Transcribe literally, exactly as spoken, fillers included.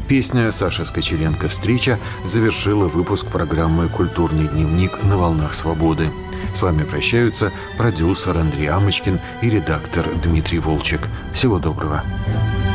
Песня Саши Скочеленко «Встреча» завершила выпуск программы «Культурный дневник» на волнах свободы. С вами прощаются продюсер Андрей Амочкин и редактор Дмитрий Волчек. Всего доброго.